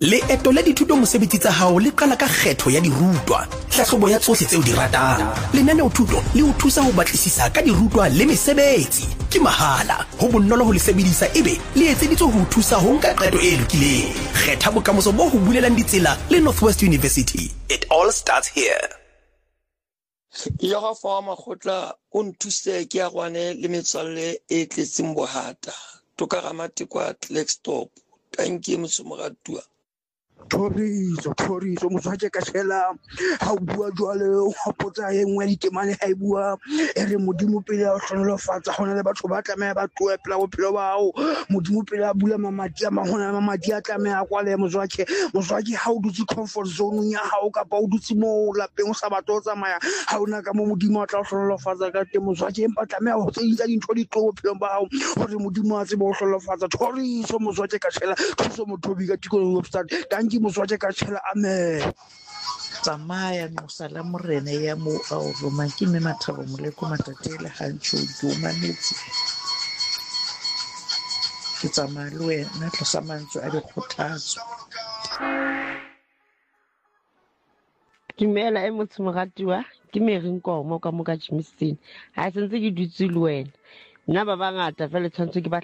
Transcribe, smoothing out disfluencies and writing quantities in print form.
Leeto la dithuto mosebetsi tsa hao le qala ka kgetho ya dirutwa. Hlahlobo ya tsohle tseo di ratang. Lenaneo thuto le o thusa ho batlisisa ka dirutwa le mesebetsi. Ke mahala, ho bonolo ho le sebedisa ebe le etseditswe ho thusa ho nka qeto e lokileng. Kgetha bokamoso bo ho bulelang ditsela le Northwest University. It all starts here. Ya ga fa makgotla o nthuse ke ya gwane le metswalle e tletseng bohata. Toka gamate kwa Blackstop. Tanki mosomogatuwa. Thoriso motswake ka tshela ha bua jwale o hopotsa e nngwe di temane ha e bua e re modimo pele a hlonolofatsa hona le batho ba tlameha ba tloe pela bophelo ba hao modimo pele a bula mamati a mahona mamati a tlameha a kwale motswake ha o dutse comfort zone ya hao kapa o dutse mo lapeng o sa batla o tsamaya ha ona ka mo modimo a tla hlonolofatsa ka teng motswake empa tlameha ho tseisa dintho di tlo bophelo ba hao hore modimo a tsebe ho hlonolofatsa thoriso motswake ka tshela thuso mothobi ka tikoloho website tanki motswake ka tshela amen. Tsamaya Nqosa la Morena ya mo ao Roma ke mme Mathabo Moleko Matatele Hantsho ke o mametse ke tsamaya le wena tlosa mantswe a dikgothatso. Dumela e motho moratiwa ke Merinkomo ka moka Jimisini ha sentse ke dutse le wena nna ba bangata fela tshwantse ke ba